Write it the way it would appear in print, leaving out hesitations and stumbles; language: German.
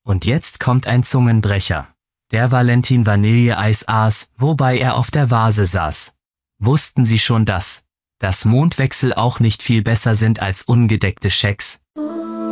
Und jetzt kommt ein Zungenbrecher. Der Valentin Vanilleeis aß, wobei er auf der Vase saß. Wussten Sie schon, dass Mondwechsel auch nicht viel besser sind als ungedeckte Schecks?